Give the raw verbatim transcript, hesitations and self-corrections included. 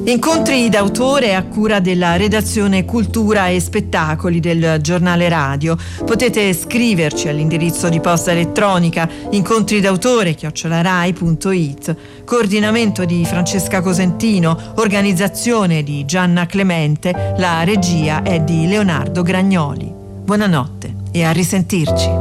Incontri d'autore a cura della redazione Cultura e Spettacoli del giornale radio. Potete scriverci all'indirizzo di posta elettronica incontri d'autore chiocciola rai punto it. Coordinamento di Francesca Cosentino, organizzazione di Gianna Clemente, la regia è di Leonardo Gragnoli. Buonanotte e a risentirci.